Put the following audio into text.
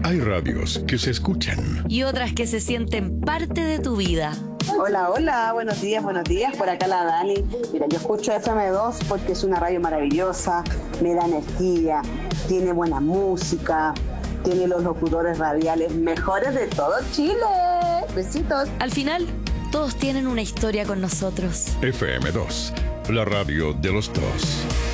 Hay radios que se escuchan y otras que se sienten parte de tu vida. Hola, hola, buenos días, por acá la Dani. Mira, yo escucho FM2 porque es una radio maravillosa, me da energía, tiene buena música, tiene los locutores radiales mejores de todo Chile. Besitos. Al final, todos tienen una historia con nosotros. FM2, la radio de los dos.